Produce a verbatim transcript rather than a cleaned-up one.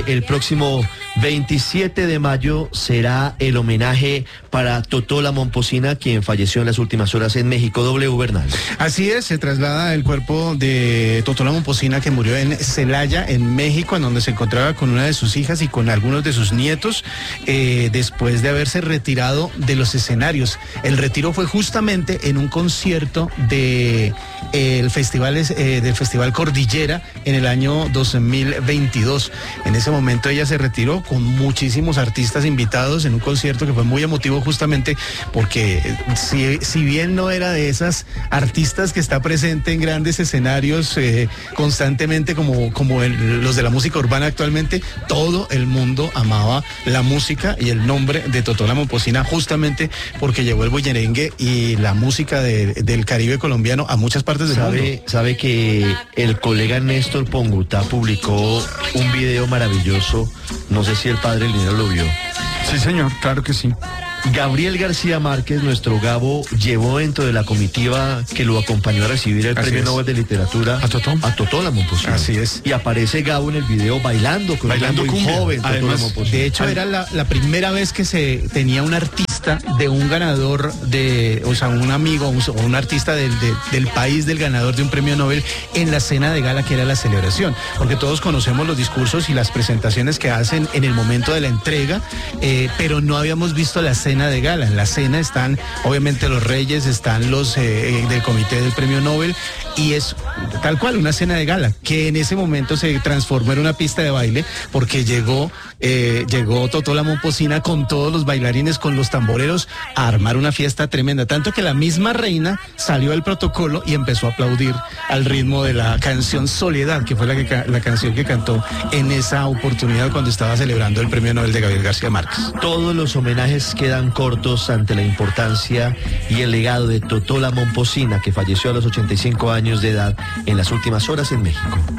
El próximo veintisiete de mayo será el homenaje para Totó la Momposina, quien falleció en las últimas horas en México. W Bernal. Así es, se traslada el cuerpo de Totó la Momposina, que murió en Celaya, en México, en donde se encontraba con una de sus hijas y con algunos de sus nietos, eh, después de haberse retirado de los escenarios. El retiro fue justamente en un concierto de, eh, el festival, eh, del Festival Cordillera en el año dos mil veintidós. En ese momento ella se retiró con muchísimos artistas invitados en un concierto que fue muy emotivo, justamente porque si, si bien no era de esas artistas que está presente en grandes escenarios eh, constantemente como, como el, los de la música urbana actualmente, todo el mundo amaba la música y el nombre de Totó la Momposina, justamente porque llevó el bullerengue y la música de, del Caribe colombiano a muchas partes del ¿Sabe, mundo. Sabe que el colega Néstor Pongutá publicó un video maravilloso, no sé si el padre Linero lo vio. Sí, señor, claro que sí. Gabriel García Márquez, nuestro Gabo, llevó dentro de la comitiva que lo acompañó a recibir el Así Premio es. Nobel de Literatura ¿A Totó? a Totó la Momposina. Así es. Y aparece Gabo en el video bailando con Bailando una muy cumbia. joven Totó Además, la Momposina. De hecho, era la, la primera vez que se tenía un artista de un ganador de, o sea, un amigo un, o un artista del, de, del país del ganador de un premio Nobel en la cena de gala, que era la celebración. Porque todos conocemos los discursos y las presentaciones que hacen en el momento de la entrega, eh, pero no habíamos visto la cena de gala. En la cena están, obviamente, los reyes, están los eh, del comité del premio Nobel, y es tal cual una cena de gala, que en ese momento se transformó en una pista de baile, porque llegó, eh, llegó Totó la Momposina con todos los bailarines, con los tamboreros, a armar una fiesta tremenda, tanto que la misma reina salió del protocolo y empezó a aplaudir al ritmo de la canción Soledad, que fue la, que, la canción que cantó en esa oportunidad cuando estaba celebrando el premio Nobel de Gabriel García Márquez. Todos los homenajes quedan cortos ante la importancia y el legado de Totó la Momposina, que falleció a los ochenta y cinco años de edad en las últimas horas en México.